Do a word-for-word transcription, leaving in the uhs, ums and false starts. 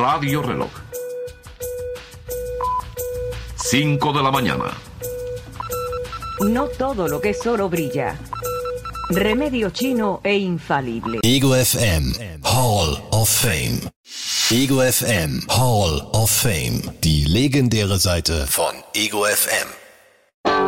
Radio Reloj. cinco de la mañana. No todo lo que es oro brilla. Remedio chino e infalible. Ego F M Hall of Fame. Ego F M Hall of Fame. Die legendäre Seite von Ego F M.